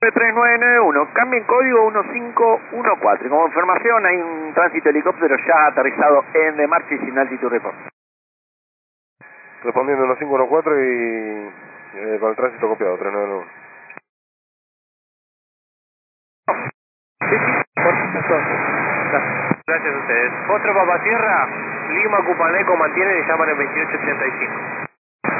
3991, cambio en código 1514. Como información, hay un tránsito helicóptero ya aterrizado en de marcha y sin altitud report. Respondiendo 1514 y con el tránsito copiado, 391. Gracias a ustedes. Otro Papatierra, Lima Cupaneco mantienen y llaman el 2885.